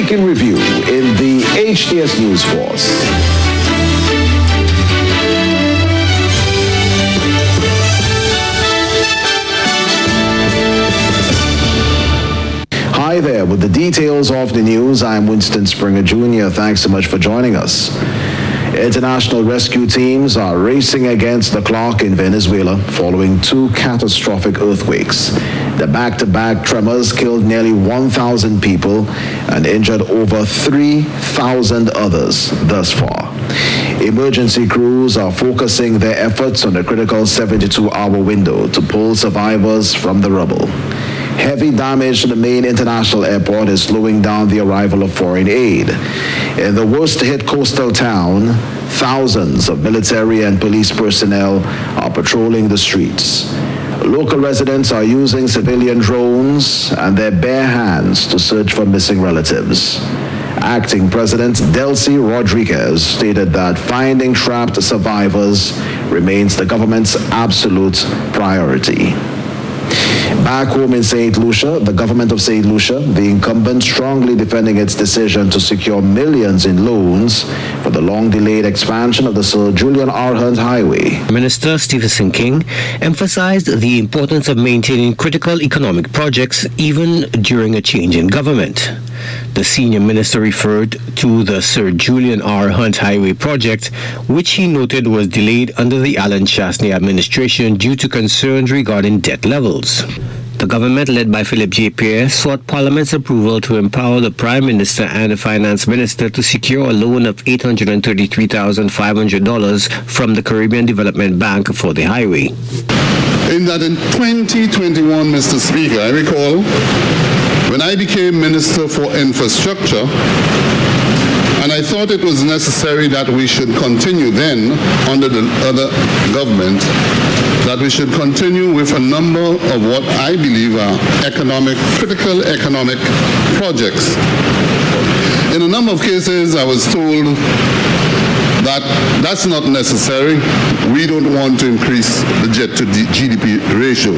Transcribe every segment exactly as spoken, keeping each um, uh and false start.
week in review in the H T S News Force. Hi there, with the details of the news, I'm Winston Springer Junior Thanks so much for joining us. International rescue teams are racing against the clock in Venezuela following two catastrophic earthquakes. The back-to-back tremors killed nearly one thousand people and injured over three thousand others thus far. Emergency crews are focusing their efforts on the critical seventy-two hour window to pull survivors from the rubble. Heavy damage to the main international airport is slowing down the arrival of foreign aid. In the worst-hit coastal town, thousands of military and police personnel are patrolling the streets. Local residents are using civilian drones and their bare hands to search for missing relatives. Acting President Delcy Rodriguez stated that finding trapped survivors remains the government's absolute priority. Back home in Saint Lucia, the government of Saint Lucia, the incumbent, strongly defending its decision to secure millions in loans for the long-delayed expansion of the Sir Julian R. Hunt Highway. Minister Stephen King emphasized the importance of maintaining critical economic projects even during a change in government. The senior minister referred to the Sir Julian R. Hunt Highway project, which he noted was delayed under the Alan Chastney administration due to concerns regarding debt levels. The government, led by Philip J. Pierre, sought Parliament's approval to empower the Prime Minister and the Finance Minister to secure a loan of eight hundred thirty-three thousand five hundred dollars from the Caribbean Development Bank for the highway. In that in twenty twenty-one, Mister Speaker, I recall when I became Minister for Infrastructure, and I thought it was necessary that we should continue then, under the other government, that we should continue with a number of what I believe are economic, critical economic projects. In a number of cases, I was told that that's not necessary. We don't want to increase the jet to G D P ratio.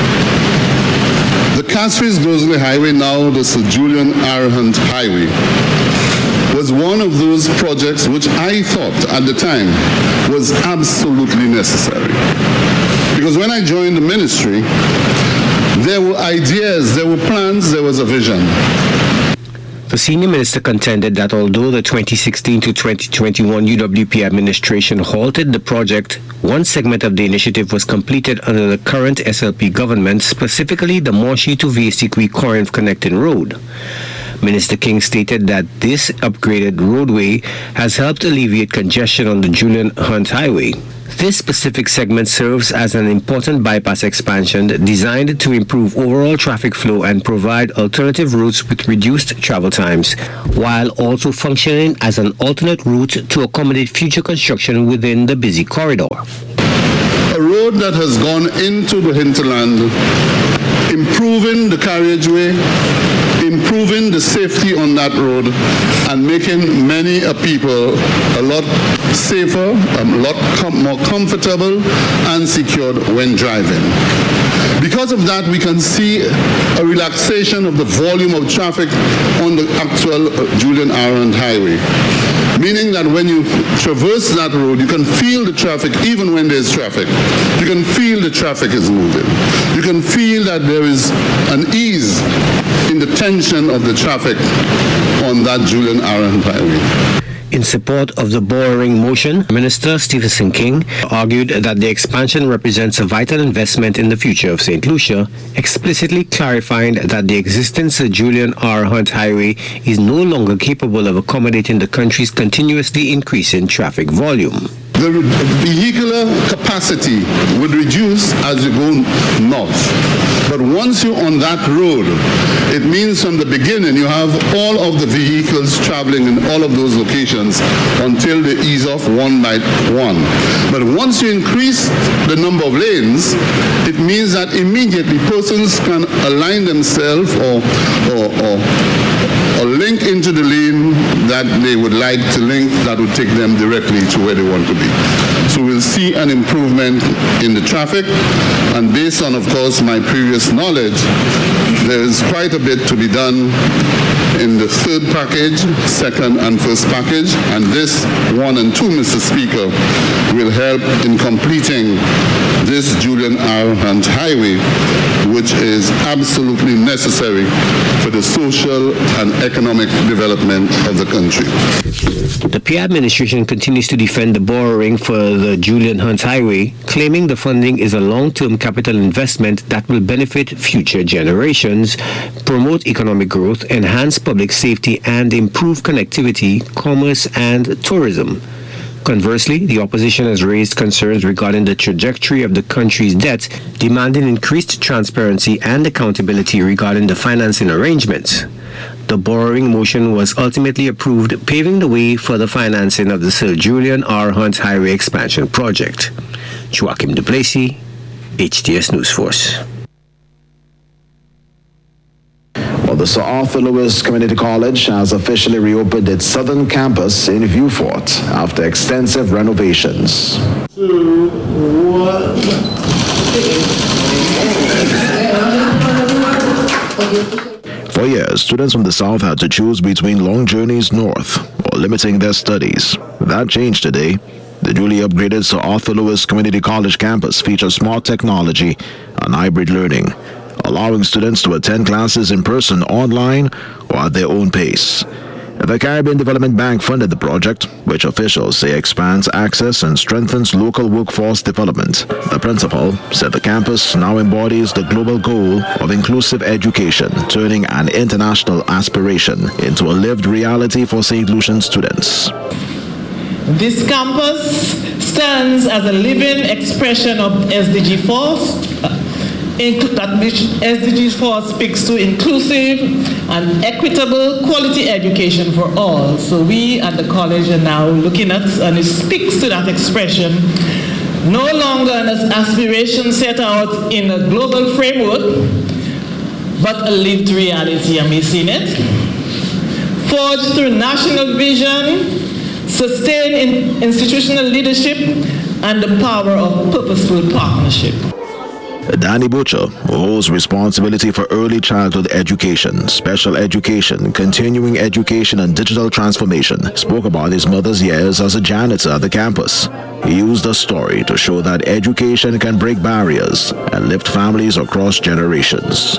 The Catchphrase-Dosley Highway, now the Sir Julian R. Hunt Highway, was one of those projects which I thought at the time was absolutely necessary. Because when I joined the ministry, there were ideas, there were plans, there was a vision. The senior minister contended that although the twenty sixteen to twenty twenty-one U W P administration halted the project, one segment of the initiative was completed under the current S L P government, specifically the Moshi to V C Q Corinth connecting road. Minister King stated that this upgraded roadway has helped alleviate congestion on the Julian Hunt Highway. This specific segment serves as an important bypass expansion designed to improve overall traffic flow and provide alternative routes with reduced travel times, while also functioning as an alternate route to accommodate future construction within the busy corridor. A road that has gone into the hinterland, improving the carriageway, improving the safety on that road, and making many a people a lot safer, a lot com- more comfortable and secured when driving. Because of that, we can see a relaxation of the volume of traffic on the actual uh, Julian R. Hunt Highway. Meaning that when you traverse that road, you can feel the traffic even when there's traffic. You can feel the traffic is moving. You can feel that there is an ease in the tension of the traffic on that Julian R. Hunt Highway. In support of the borrowing motion, Minister Stephen King argued that the expansion represents a vital investment in the future of Saint Lucia, explicitly clarifying that the existing Sir Julian R. Hunt Highway is no longer capable of accommodating the country's continuously increasing traffic volume. The vehicular capacity would reduce as you go north. But once you're on that road, it means from the beginning you have all of the vehicles traveling in all of those locations until they ease off one by one. But once you increase the number of lanes, it means that immediately persons can align themselves or, or, or or link into the lane that they would like to link that would take them directly to where they want to be. So we'll see an improvement in the traffic, and based on, of course, my previous knowledge, there is quite a bit to be done in the third package, second and first package, and this one and two, Mister Speaker, will help in completing this Julian R. Hunt Highway, which is absolutely necessary for the social and economic development of the country. The P I administration continues to defend the borrowing for the Julian Hunt Highway, claiming the funding is a long-term capital investment that will benefit future generations, promote economic growth, enhance public safety, and improve connectivity, commerce, and tourism. Conversely, the opposition has raised concerns regarding the trajectory of the country's debt, demanding increased transparency and accountability regarding the financing arrangements. The borrowing motion was ultimately approved, paving the way for the financing of the Sir Julian R. Hunt Highway Expansion Project. Joachim Duplessis, H T S News Force. Well, the Sir Arthur Lewis Community College has officially reopened its southern campus in Vieux Fort after extensive renovations. Two, one. For years, students from the south had to choose between long journeys north or limiting their studies. That changed today. The newly upgraded Sir Arthur Lewis Community College campus features smart technology and hybrid learning, allowing students to attend classes in person, online, or at their own pace. The Caribbean Development Bank funded the project, which officials say expands access and strengthens local workforce development. The principal said the campus now embodies the global goal of inclusive education, turning an international aspiration into a lived reality for Saint Lucian students. This campus stands as a living expression of S D G four, that which S D G four speaks to inclusive and equitable quality education for all. So we at the college are now looking at, and it speaks to that expression, no longer an aspiration set out in a global framework, but a lived reality, and we've seen it. Forged through national vision, sustained in institutional leadership, and the power of purposeful partnership. Danny Butcher, who holds responsibility for early childhood education, special education, continuing education, and digital transformation, spoke about his mother's years as a janitor at the campus. He used a story to show that education can break barriers and lift families across generations.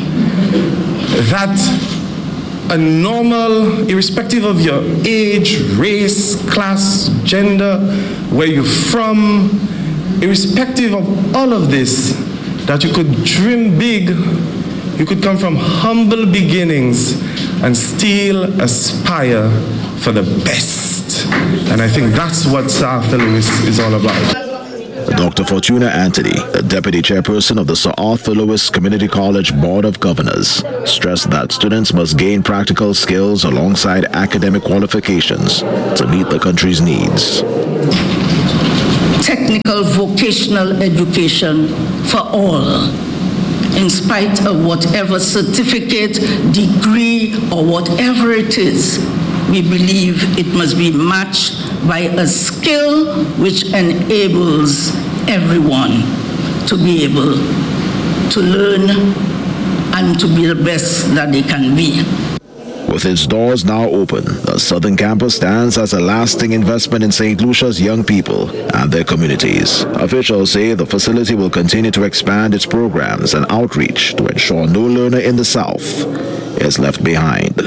That a normal, irrespective of your age, race, class, gender, where you're from, irrespective of all of this, that you could dream big, you could come from humble beginnings and still aspire for the best. And I think that's what Sir Arthur Lewis is all about. Doctor Fortuna Anthony, the deputy chairperson of the Sir Arthur Lewis Community College Board of Governors, stressed that students must gain practical skills alongside academic qualifications to meet the country's needs. Technical vocational education for all, in spite of whatever certificate, degree, or whatever it is. We believe it must be matched by a skill which enables everyone to be able to learn and to be the best that they can be. With its doors now open, the Southern Campus stands as a lasting investment in Saint Lucia's young people and their communities. Officials say the facility will continue to expand its programs and outreach to ensure no learner in the South is left behind.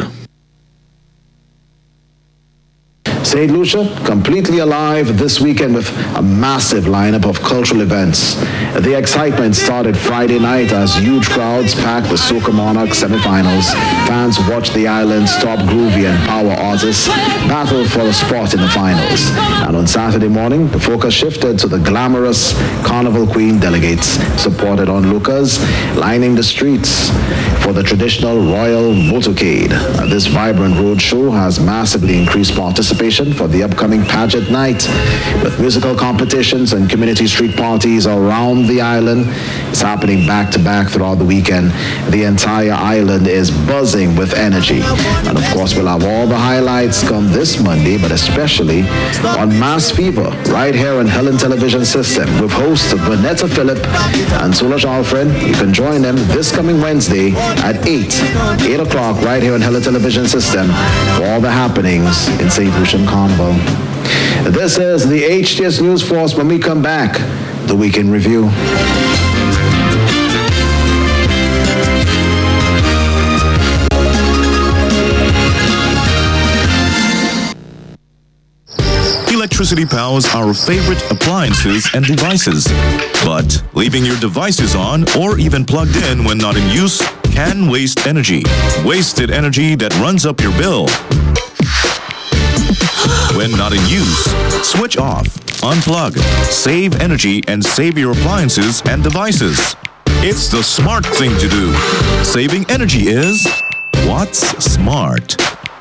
Saint Lucia, completely alive this weekend with a massive lineup of cultural events. The excitement started Friday night as huge crowds packed the Soca Monarchs semifinals. Fans watched the island's top groovy and power artists battle for a spot in the finals. And on Saturday morning, the focus shifted to the glamorous Carnival Queen delegates, supported onlookers lining the streets for the traditional Royal Motorcade. This vibrant road show has massively increased participation preparation for the upcoming pageant night. With musical competitions and community street parties around the island, it's happening back to back throughout the weekend. The entire island is buzzing with energy. And of course, we'll have all the highlights come this Monday, but especially on Mass Fever, right here on Helen Television System, with hosts Vanetta Phillip and Solange Alfred. You can join them this coming Wednesday at eight, eight o'clock, right here on Helen Television System, for all the happenings in Saint Lucian Carnival. This is the H T S News Force. When we come back, the Weekend Review. Electricity powers our favorite appliances and devices. But leaving your devices on or even plugged in when not in use can waste energy. Wasted energy that runs up your bill. When not in use, switch off, unplug, save energy, and save your appliances and devices. It's the smart thing to do. Saving energy is what's smart.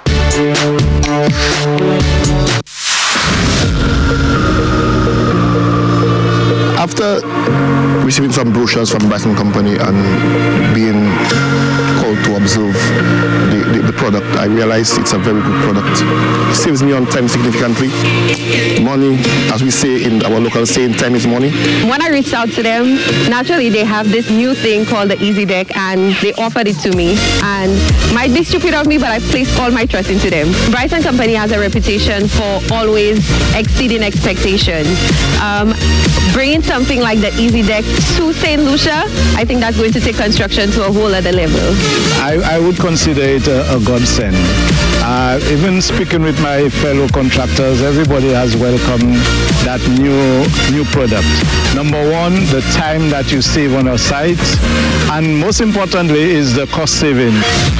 After receiving some brochures from Bryson Company and being called to observe the, the, the product, I realized it's a very good product. It saves me on time significantly. Money, as we say in our local saying, time is money. When I reached out to them, naturally they have this new thing called the Easy Deck, and they offered it to me. And might be stupid of me, but I placed all my trust into them. Bryson Company has a reputation for always exceeding expectations. Um, bringing something like the Easy Deck to Saint Lucia, I think that's going to take construction to a whole other level. I, I would consider it a, a godsend. Uh, even speaking with my fellow contractors, everybody has welcomed that new new product. Number one, the time that you save on a site, and most importantly is the cost saving.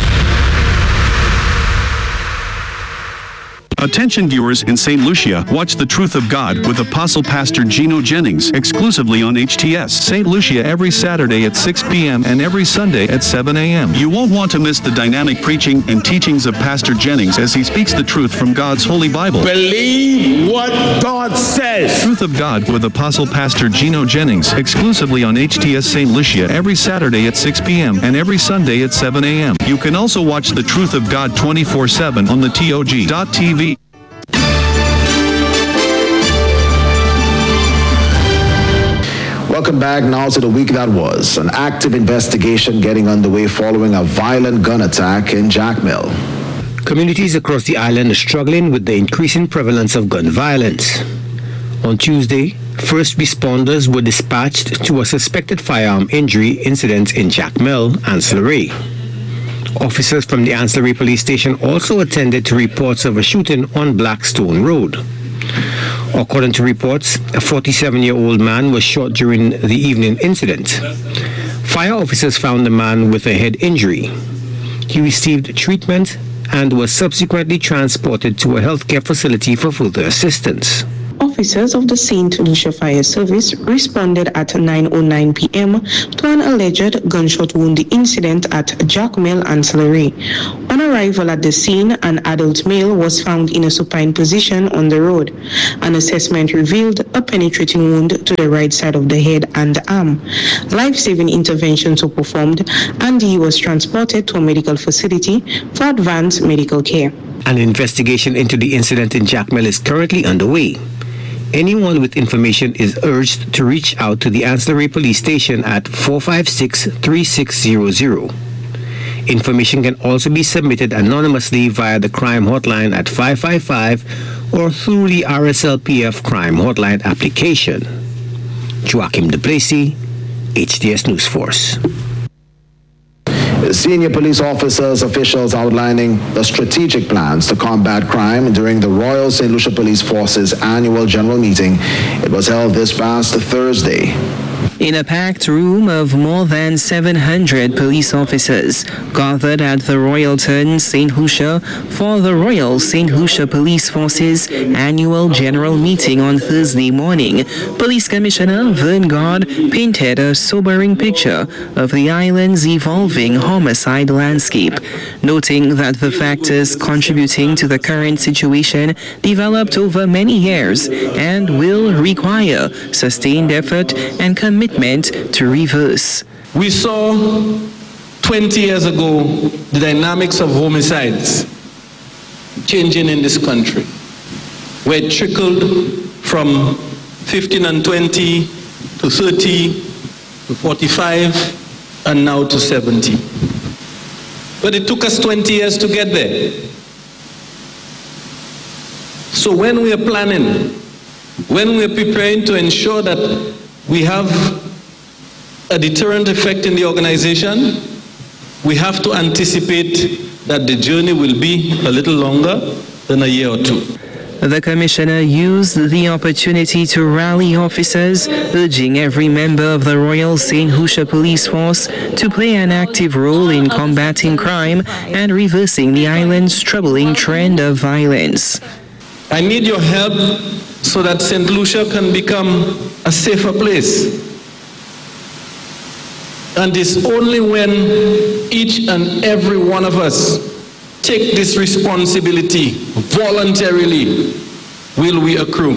Attention viewers in Saint Lucia, watch The Truth of God with Apostle Pastor Gino Jennings exclusively on H T S Saint Lucia every Saturday at six p.m. and every Sunday at seven a.m. You won't want to miss the dynamic preaching and teachings of Pastor Jennings as he speaks the truth from God's Holy Bible. Believe what God says. Truth of God with Apostle Pastor Gino Jennings exclusively on H T S Saint Lucia every Saturday at six p.m. and every Sunday at seven a.m. You can also watch The Truth of God twenty-four seven on the T O G dot T V. Welcome back now to the week that was. An active investigation getting underway following a violent gun attack in Jackmill. Communities across the island are struggling with the increasing prevalence of gun violence. On Tuesday, first responders were dispatched to a suspected firearm injury incident in Jackmill, Ancillary. Officers from the Ancillary Police Station also attended to reports of a shooting on Blackstone Road. According to reports, a forty-seven-year-old man was shot during the evening incident. Fire officers found the man with a head injury. He received treatment and was subsequently transported to a healthcare facility for further assistance. Officers of the Saint Lucia Fire Service responded at nine oh nine p.m. to an alleged gunshot wound incident at Jackmill Ancillary. On arrival at the scene, an adult male was found in a supine position on the road. An assessment revealed a penetrating wound to the right side of the head and arm. Life-saving interventions were performed, and he was transported to a medical facility for advanced medical care. An investigation into the incident in Jackmill is currently underway. Anyone with information is urged to reach out to the Ancillary Police Station at four five six, three six zero zero. Information can also be submitted anonymously via the crime hotline at five five five or through the R S L P F crime hotline application. Joachim Duplessis, H T S News Force. Senior police officers, officials outlining the strategic plans to combat crime during the Royal Saint Lucia Police Force's annual general meeting. It was held this past Thursday. In a packed room of more than seven hundred police officers gathered at the Royalton, Saint Lucia for the Royal Saint Lucia Police Force's annual general meeting on Thursday morning, Police Commissioner Vern God painted a sobering picture of the island's evolving homicide landscape, noting that the factors contributing to the current situation developed over many years and will require sustained effort and commitment to reverse. We saw twenty years ago the dynamics of homicides changing in this country, where it trickled from fifteen and twenty to thirty to forty-five and now to seventy. But it took us twenty years to get there. So when we are planning, when we are preparing to ensure that we have a deterrent effect in the organization, we have to anticipate that the journey will be a little longer than a year or two. The Commissioner used the opportunity to rally officers, urging every member of the Royal Saint Lucia Police Force to play an active role in combating crime and reversing the island's troubling trend of violence. I need your help so that Saint Lucia can become a safer place. And it's only when each and every one of us take this responsibility voluntarily will we accrue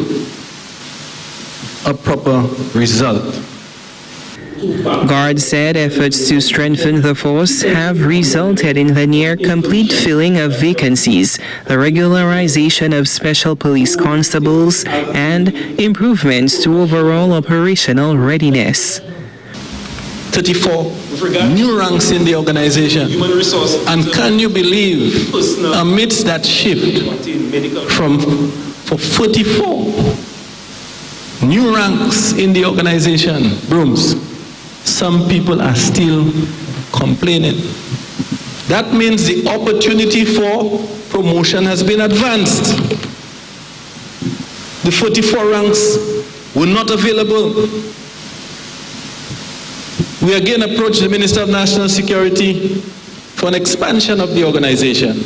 a proper result. God said efforts to strengthen the force have resulted in the near-complete filling of vacancies, the regularization of special police constables, and improvements to overall operational readiness. thirty-four new ranks in the organization. And can you believe, amidst that shift from for forty-four new ranks in the organization, brooms, some people are still complaining. That means the opportunity for promotion has been advanced. The forty-four ranks were not available. We again approached the Minister of National Security for an expansion of the organization.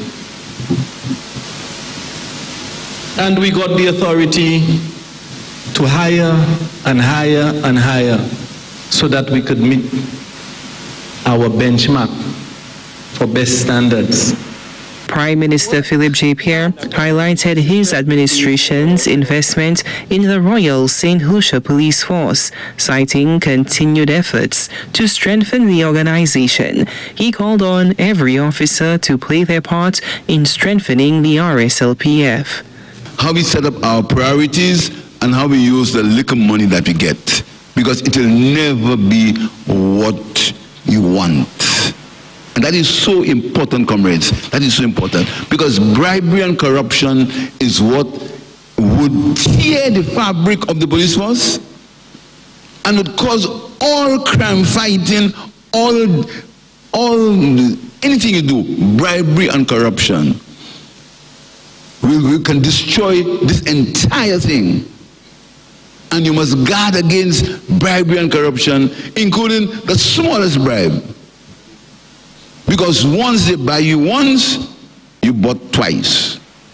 And we got the authority to hire and hire and hire so that we could meet our benchmark for best standards. Prime Minister Philip J. Pierre highlighted his administration's investment in the Royal Saint Lucia Police Force, citing continued efforts to strengthen the organization. He called on every officer to play their part in strengthening the R S L P F. How we set up our priorities and how we use the little money that we get, because it will never be what you want. And that is so important, comrades. That is so important. Because bribery and corruption is what would tear the fabric of the police force and would cause all crime fighting, all, all, anything you do, bribery and corruption. We, we can destroy this entire thing. And you must guard against bribery and corruption, including the smallest bribe. Because once they buy you once, you bought twice.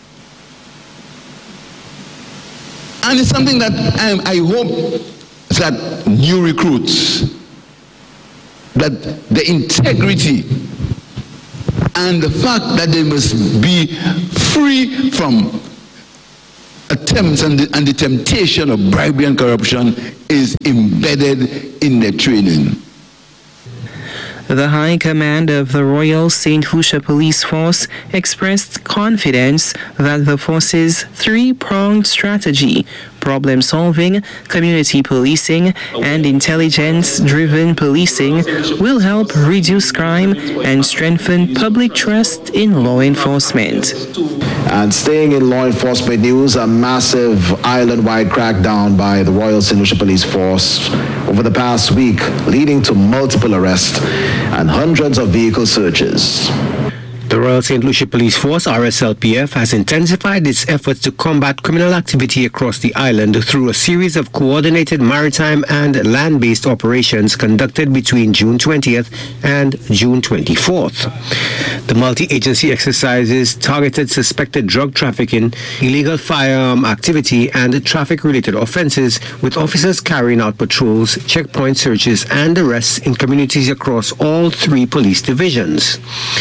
And it's something that I, I hope that new recruits, that the integrity and the fact that they must be free from attempts and the, and the temptation of bribery and corruption is embedded in their training. The High Command of the Royal Saint Lucia Police Force expressed confidence that the force's three-pronged strategy, problem solving, community policing, and intelligence-driven policing, will help reduce crime and strengthen public trust in law enforcement. And staying in law enforcement news, a massive island-wide crackdown by the Royal Saint Lucia Police Force over the past week, leading to multiple arrests and hundreds of vehicle searches. The Royal Saint Lucia Police Force, R S L P F, has intensified its efforts to combat criminal activity across the island through a series of coordinated maritime and land-based operations conducted between June twentieth and June twenty-fourth. The multi-agency exercises targeted suspected drug trafficking, illegal firearm activity, and traffic-related offenses, with officers carrying out patrols, checkpoint searches, and arrests in communities across all three police divisions.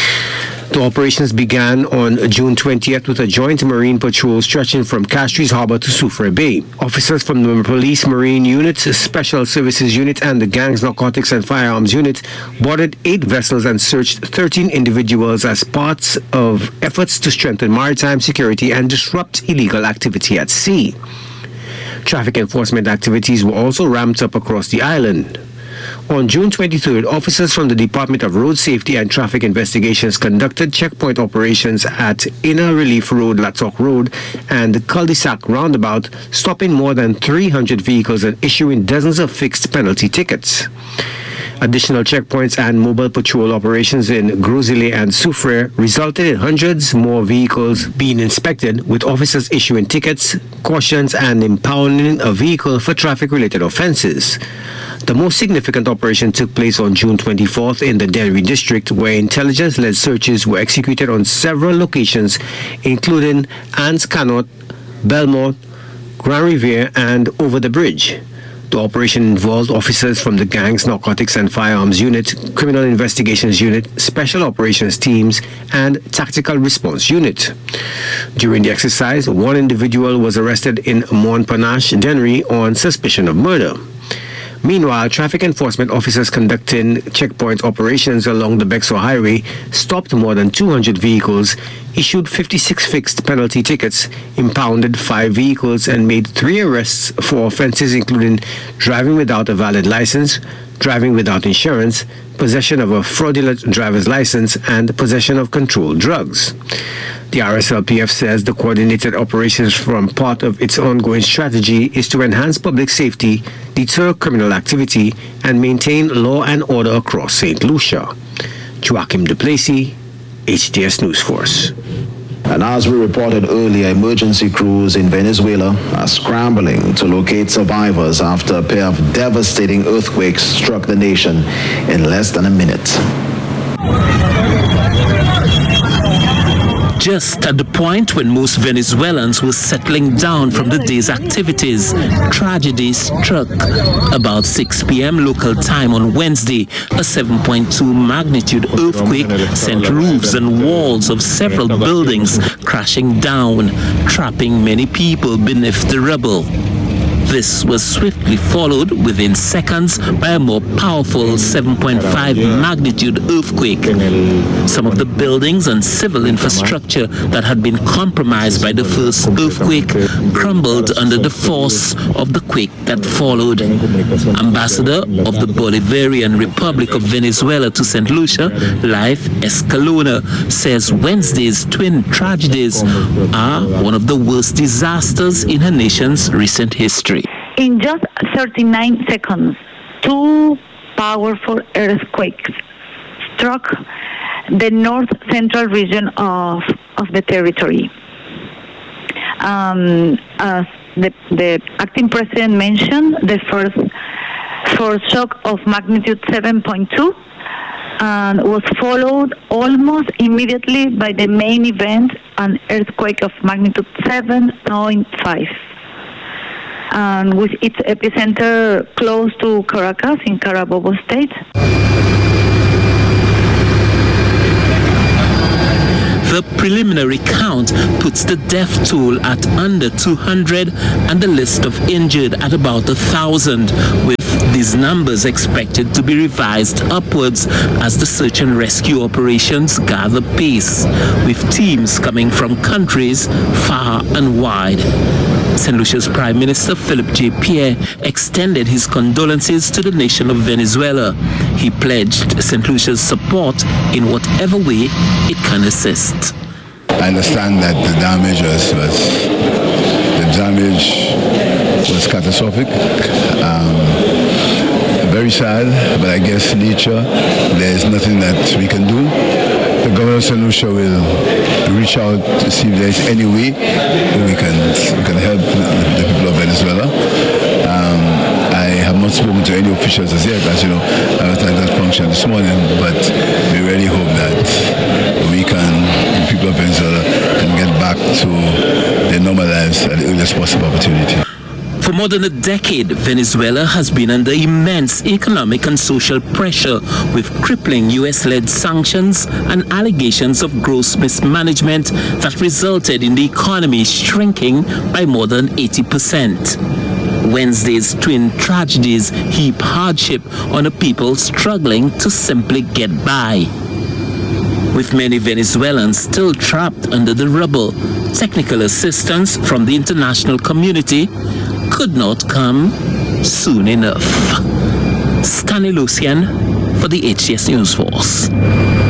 The operations began on June twentieth with a joint marine patrol stretching from Castries Harbour to Soufriere Bay. Officers from the Police Marine Unit, Special Services Unit, and the Gangs, Narcotics and Firearms Unit boarded eight vessels and searched thirteen individuals as parts of efforts to strengthen maritime security and disrupt illegal activity at sea. Traffic enforcement activities were also ramped up across the island. On June twenty-third, officers from the Department of Road Safety and Traffic Investigations conducted checkpoint operations at Inner Relief Road, Latok Road, and the Cul-de-sac roundabout, stopping more than three hundred vehicles and issuing dozens of fixed penalty tickets. Additional checkpoints and mobile patrol operations in Grosile and Soufriere resulted in hundreds more vehicles being inspected, with officers issuing tickets, cautions, and impounding a vehicle for traffic-related offenses. The most significant operation took place on June twenty-fourth in the Dennery district, where intelligence-led searches were executed on several locations, including Anse Canot, Belmont, Grand Riviere, and Over the Bridge. The operation involved officers from the Gangs, Narcotics and Firearms Unit, Criminal Investigations Unit, Special Operations Teams, and Tactical Response Unit. During the exercise, one individual was arrested in Montparnasse, Dennery, on suspicion of murder. Meanwhile, traffic enforcement officers conducting checkpoint operations along the Bexar Highway stopped more than two hundred vehicles, issued fifty-six fixed penalty tickets, impounded five vehicles, and made three arrests for offenses including driving without a valid license, driving without insurance, possession of a fraudulent driver's license, and possession of controlled drugs. The R S L P F says the coordinated operations from part of its ongoing strategy is to enhance public safety, deter criminal activity, and maintain law and order across Saint Lucia. Joachim Duplessis, H T S News Force. And as we reported earlier, emergency crews in Venezuela are scrambling to locate survivors after a pair of devastating earthquakes struck the nation in less than a minute. Just at the point when most Venezuelans were settling down from the day's activities, tragedy struck. About six p.m. local time on Wednesday, a seven point two magnitude earthquake sent roofs and walls of several buildings crashing down, trapping many people beneath the rubble. This was swiftly followed within seconds by a more powerful seven point five magnitude earthquake. Some of the buildings and civil infrastructure that had been compromised by the first earthquake crumbled under the force of the quake that followed. Ambassador of the Bolivarian Republic of Venezuela to Saint Lucia, Life Escalona, says Wednesday's twin tragedies are one of the worst disasters in her nation's recent history. In just thirty-nine seconds, two powerful earthquakes struck the north central region of, of the territory. Um, as the, the acting president mentioned, the first foreshock of magnitude seven point two and was followed almost immediately by the main event, an earthquake of magnitude seven point five. And with its epicenter close to Caracas in Carabobo State. The preliminary count puts the death toll at under two hundred and the list of injured at about one thousand, with these numbers expected to be revised upwards as the search and rescue operations gather pace, with teams coming from countries far and wide. Saint Lucia's Prime Minister Philip J. Pierre extended his condolences to the nation of Venezuela. He pledged Saint Lucia's support in whatever way it can assist. I understand that the damage was, was the damage was catastrophic. Um, very sad, but I guess nature, there's nothing that we can do. The government governor of Saint Lucia will reach out to see if there's any way we can we can help the, the people of Venezuela. Um, I have not spoken to any officials as yet, as you know, I was at that function this morning, but we really hope that we can, the people of Venezuela, can get back to their normal lives at the earliest possible opportunity. For more than a decade, Venezuela has been under immense economic and social pressure with crippling U S-led sanctions and allegations of gross mismanagement that resulted in the economy shrinking by more than eighty percent. Wednesday's twin tragedies heap hardship on a people struggling to simply get by. With many Venezuelans still trapped under the rubble, technical assistance from the international community could not come soon enough. Stanley Lucian for the H T S News Force.